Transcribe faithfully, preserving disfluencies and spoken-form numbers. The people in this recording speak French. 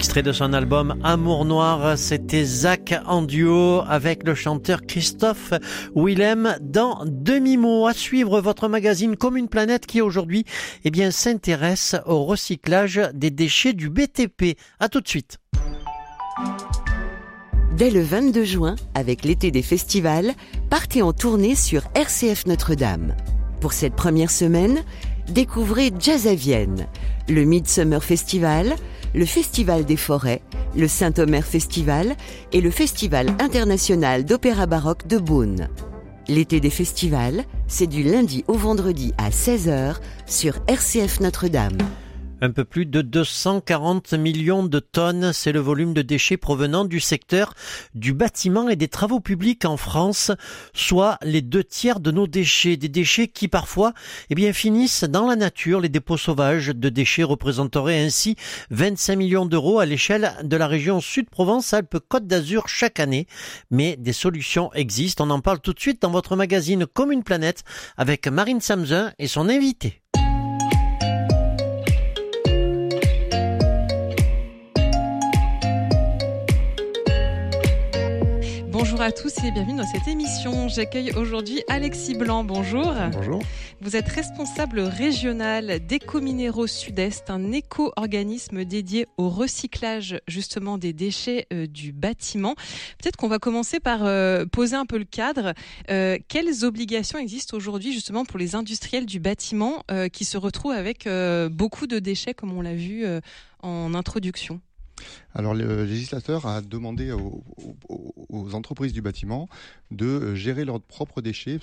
Extrait de son album Amour Noir, c'était Zach en duo avec le chanteur Christophe Willem dans Demi-mot. À suivre votre magazine Comme une planète qui aujourd'hui eh bien, s'intéresse au recyclage des déchets du B T P. À tout de suite. Dès le vingt-deux juin, avec l'été des festivals, partez en tournée sur R C F Notre-Dame. Pour cette première semaine, découvrez Jazz à Vienne, le Midsummer Festival, le Festival des Forêts, le Saint-Omer Festival et le Festival international d'opéra baroque de Beaune. L'été des festivals, c'est du lundi au vendredi à seize heures sur R C F Notre-Dame. Un peu plus de deux cent quarante millions de tonnes, c'est le volume de déchets provenant du secteur du bâtiment et des travaux publics en France, soit les deux tiers de nos déchets. Des déchets qui parfois eh bien, finissent dans la nature. Les dépôts sauvages de déchets représenteraient ainsi vingt-cinq millions d'euros à l'échelle de la région Sud-Provence-Alpes-Côte d'Azur chaque année. Mais des solutions existent. On en parle tout de suite dans votre magazine Comme une planète avec Marine Samzin et son invité. Bonjour à tous et bienvenue dans cette émission. J'accueille aujourd'hui Alexis Blanc. Bonjour. Bonjour. Vous êtes responsable régional d'Écominéraux Sud-Est, un éco-organisme dédié au recyclage justement des déchets euh, du bâtiment. Peut-être qu'on va commencer par euh, poser un peu le cadre. Euh, quelles obligations existent aujourd'hui justement pour les industriels du bâtiment euh, qui se retrouvent avec euh, beaucoup de déchets comme on l'a vu euh, en introduction ? Alors le législateur a demandé aux, aux, aux entreprises du bâtiment de gérer leurs propres déchets.